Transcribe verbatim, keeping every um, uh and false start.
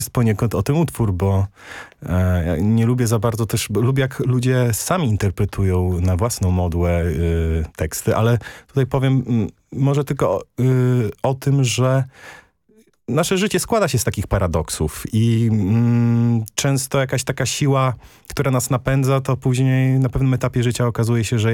jest poniekąd o tym utwór, bo e, ja nie lubię za bardzo też, bo lubię jak ludzie sami interpretują na własną modłę y, teksty, ale tutaj powiem m, może tylko y, o tym, że nasze życie składa się z takich paradoksów i mm, często jakaś taka siła, która nas napędza, to później na pewnym etapie życia okazuje się, że